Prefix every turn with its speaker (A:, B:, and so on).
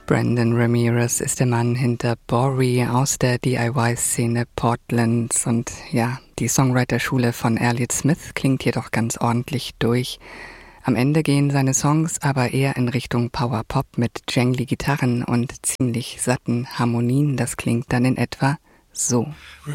A: Brandon Ramirez ist der Mann hinter Bory aus der DIY-Szene Portlands und ja, die Songwriter-Schule von Elliott Smith klingt jedoch ganz ordentlich durch. Am Ende gehen seine Songs aber eher in Richtung Power-Pop mit jangly Gitarren und ziemlich satten Harmonien. Das klingt dann in etwa so.